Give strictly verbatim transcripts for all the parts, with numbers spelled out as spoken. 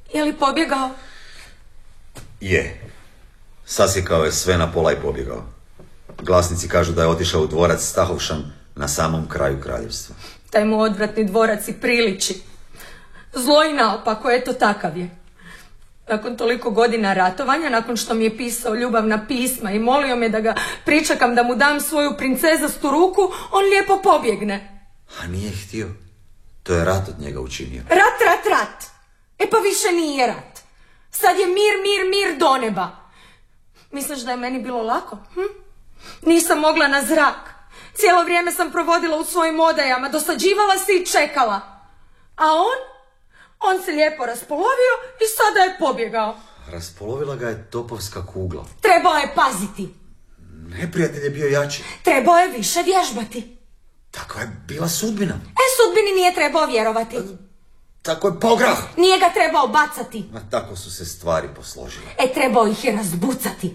Je li pobjegao? Je. Sasjekao je sve na pola i pobjegao. Glasnici kažu da je otišao u dvorac Stahovšan na samom kraju kraljevstva. Taj mu odvratni dvorac i priliči. Zlo i naopako, eto takav je. Nakon toliko godina ratovanja, nakon što mi je pisao ljubavna pisma i molio me da ga pričekam da mu dam svoju princezastu ruku, on lijepo pobjegne. A nije htio. To je rat od njega učinio. Rat, rat, rat. E pa više nije rat. Sad je mir, mir, mir do neba. Misliš da je meni bilo lako? Hm? Nisam mogla na zrak. Cijelo vrijeme sam provodila u svojim odajama, dosađivala se i čekala. A on? On se lijepo raspolovio i sada je pobjegao. Raspolovila ga je topovska kugla. Trebao je paziti. Neprijatelj je bio jači. Trebao je više vježbati. Takva je bila sudbina. E, sudbini nije trebao vjerovati. Tako je pograh. Nije ga trebao bacati. A tako su se stvari posložile. E, trebao ih je razbucati.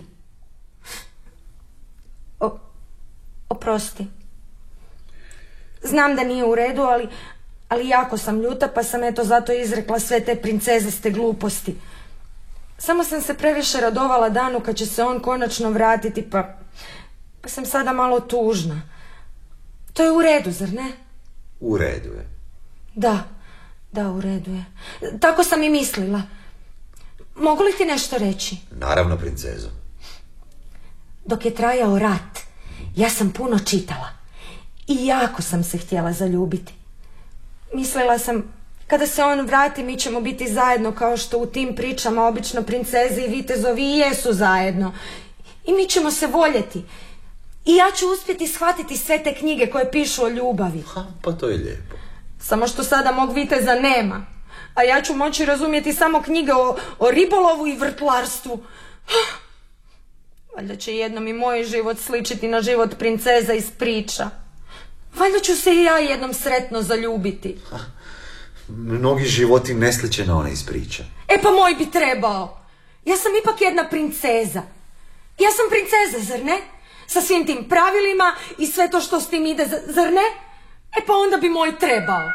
O, oprosti. Znam da nije u redu, ali, ali jako sam ljuta, pa sam eto zato izrekla sve te princezaste gluposti. Samo sam se previše radovala danu kad će se on konačno vratiti, pa, pa sam sada malo tužna. To je u redu, zar ne? U redu je. Da, da, u redu je. Tako sam i mislila. Mogu li ti nešto reći? Naravno, princezo. Dok je trajao rat, ja sam puno čitala. I jako sam se htjela zaljubiti. Mislila sam, kada se on vrati, mi ćemo biti zajedno, kao što u tim pričama obično princeze i vitezovi i jesu zajedno. I mi ćemo se voljeti. I ja ću uspjeti shvatiti sve te knjige koje pišu o ljubavi. Ha, pa to je lijepo. Samo što sada mog viteza nema. A ja ću moći razumjeti samo knjige o, o ribolovu i vrtlarstvu. Valjda će jednom i moj život sličiti na život princeza iz priča. Valjda ću se i ja jednom sretno zaljubiti. Ha, mnogi životi ne sliče na one iz priča. E pa moj bi trebao. Ja sam ipak jedna princeza. Ja sam princeza, zar ne? Sa svim tim pravilima i sve to što s tim ide, zar ne? E pa onda bi moj trebao.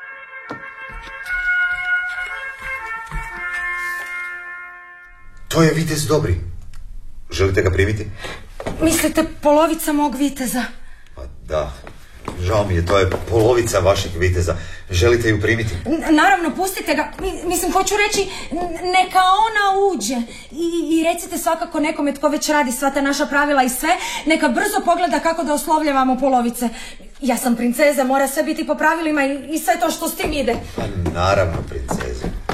To je vitez Dobri. Želite ga primiti? Mislite polovica mog viteza? Pa da, žao mi je, to je polovica vašeg viteza. Želite ju primiti? N- naravno, pustite ga. Mislim, hoću reći, neka ona uđe. I, I recite svakako nekome tko već radi sva ta naša pravila i sve, neka brzo pogleda kako da oslovljavamo polovice. Ja sam princeza, mora sve biti po pravilima i, i sve to što s tim ide. Pa naravno, princeze.